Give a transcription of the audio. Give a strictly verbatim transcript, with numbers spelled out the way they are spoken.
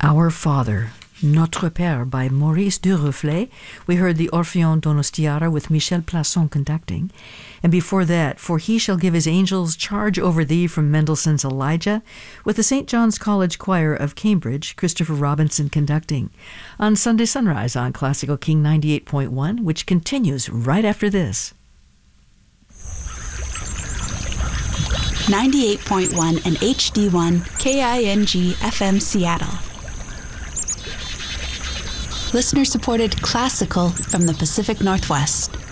Our Father, Notre Père by Maurice Duruflé. We heard the Orpheon Donostiara with Michel Plasson conducting. And before that, For He Shall Give His Angels Charge Over Thee from Mendelssohn's Elijah, with the Saint John's College Choir of Cambridge, Christopher Robinson conducting. On Sunday Sunrise on Classical King ninety-eight point one, which continues right after this. ninety-eight point one and H D one K I N G F M Seattle. Listener-supported classical from the Pacific Northwest.